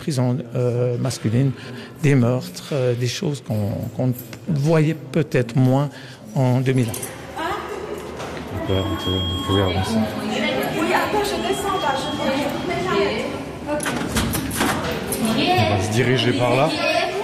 prison masculine, des meurtres, des choses qu'on voyait peut-être moins en 2001. Vous pouvez avancer. Oui, attends, je descends là, On va se diriger par là.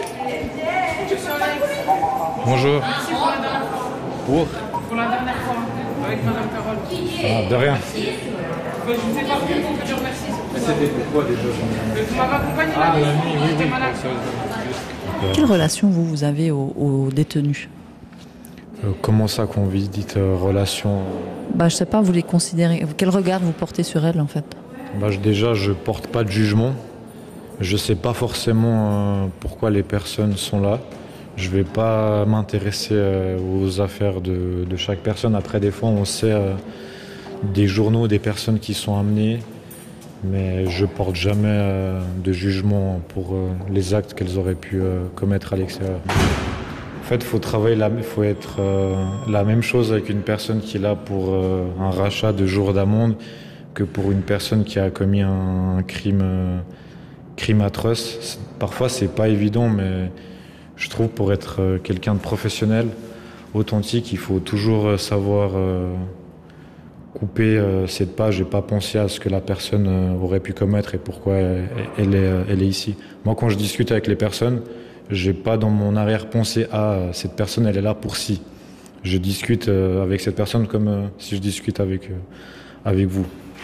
Bonjour. Pour la dernière fois, avec Madame Carole. Ah, de rien. Je vous ai pas vu pour vous dire merci. C'était pourquoi déjà Vous m'avez accompagné la nuit, j'étais malade. Quelle relation vous avez aux détenus ? Comment ça qu'on vit, dites relation Je sais pas, vous les considérez... Quel regard vous portez sur elles, en fait ? Déjà, je porte pas de jugement. Je sais pas forcément pourquoi les personnes sont là. Je vais pas m'intéresser aux affaires de chaque personne. Après, des fois, on sait des journaux, des personnes qui sont amenées, mais je porte jamais de jugement pour les actes qu'elles auraient pu commettre à l'extérieur. En fait, il faut travailler, il faut être la même chose avec une personne qui est là pour un rachat de jours d'amende que pour une personne qui a commis un crime atroce. Parfois, c'est pas évident, mais je trouve pour être quelqu'un de professionnel, authentique, il faut toujours savoir couper cette page et pas penser à ce que la personne aurait pu commettre et pourquoi elle est ici. Moi, quand je discute avec les personnes, j'ai pas dans mon arrière-pensée cette personne, elle est là pour ci. Je discute avec cette personne comme si je discute avec vous.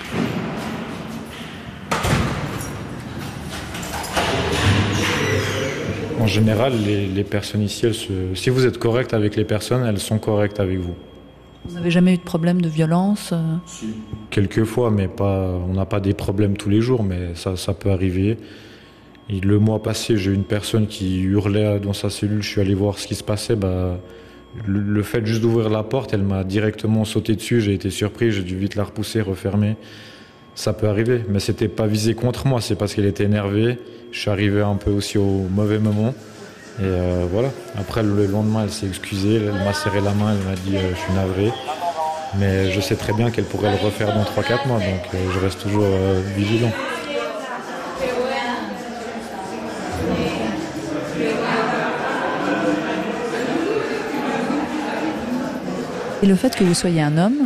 En général, les personnes ici, si vous êtes correct avec les personnes, elles sont correctes avec vous. Vous n'avez jamais eu de problème de violence ? Si. Quelquefois, mais on n'a pas des problèmes tous les jours, mais ça peut arriver. Et le mois passé, j'ai eu une personne qui hurlait dans sa cellule, je suis allé voir ce qui se passait. Le fait juste d'ouvrir la porte, elle m'a directement sauté dessus, j'ai été surpris, j'ai dû vite la repousser, refermer. Ça peut arriver, mais c'était pas visé contre moi, c'est parce qu'elle était énervée. Je suis arrivé un peu aussi au mauvais moment. Et voilà. Après, le lendemain, elle s'est excusée, elle m'a serré la main, elle m'a dit je suis navré. Mais je sais très bien qu'elle pourrait le refaire dans 3-4 mois, donc je reste toujours vigilant. Et le fait que vous soyez un homme,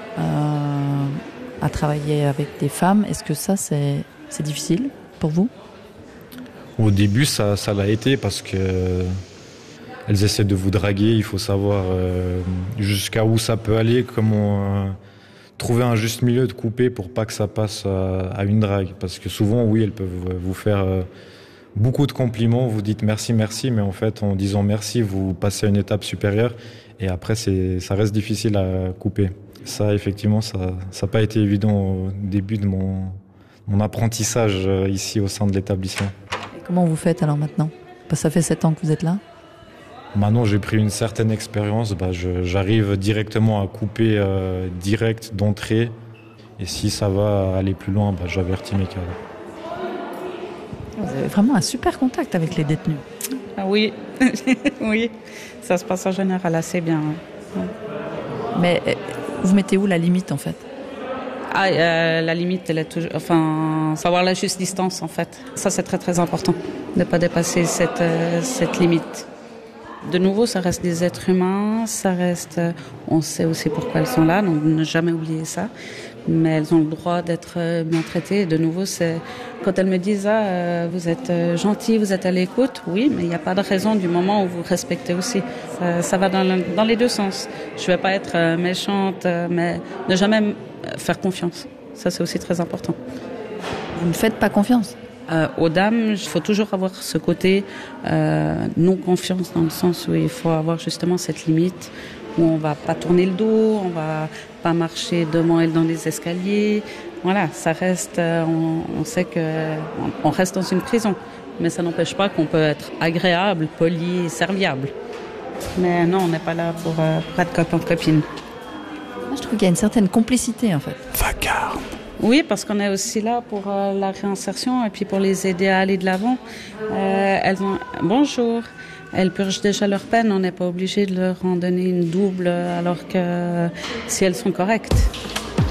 à travailler avec des femmes, est-ce que ça, c'est difficile pour vous ? Au début, ça l'a été parce que elles essaient de vous draguer. Il faut savoir jusqu'à où ça peut aller, comment trouver un juste milieu de couper pour pas que ça passe à une drague. Parce que souvent, oui, elles peuvent vous faire beaucoup de compliments. Vous dites merci, merci, mais en fait, en disant merci, vous passez à une étape supérieure. Et après, ça reste difficile à couper. Ça, effectivement, ça n'a pas été évident au début de mon apprentissage ici au sein de l'établissement. Et comment vous faites alors maintenant ? Parce que ça fait 7 ans que vous êtes là. Maintenant, j'ai pris une certaine expérience. J'arrive directement à couper direct d'entrée. Et si ça va aller plus loin, j'avertis mes cadres. Vous avez vraiment un super contact avec les détenus. Ah oui, oui, ça se passe en général assez bien. Ouais. Mais vous mettez où la limite en fait ? La limite, elle est toujours, savoir la juste distance en fait. Ça c'est très très important, de ne pas dépasser cette limite. De nouveau, ça reste des êtres humains, on sait aussi pourquoi elles sont là, donc ne jamais oublier ça. Mais elles ont le droit d'être bien traitées. De nouveau, c'est quand elles me disent vous êtes gentil, vous êtes à l'écoute, oui, mais il n'y a pas de raison du moment où vous respectez aussi. Ça va dans les deux sens. Je vais pas être méchante, mais ne jamais faire confiance. Ça, c'est aussi très important. Vous ne faites pas confiance ? Aux dames, il faut toujours avoir ce côté non-confiance dans le sens où il faut avoir justement cette limite où on va pas tourner le dos, on va pas marcher devant elle dans les escaliers. Voilà, ça reste, on sait que on reste dans une prison, mais ça n'empêche pas qu'on peut être agréable, poli, serviable. Mais non, on n'est pas là pour être copain-copine. Moi, je trouve qu'il y a une certaine complicité en fait. Vacarme. Oui, parce qu'on est aussi là pour la réinsertion et puis pour les aider à aller de l'avant. Bonjour. Elles purgent déjà leur peine, on n'est pas obligé de leur en donner une double alors que si elles sont correctes.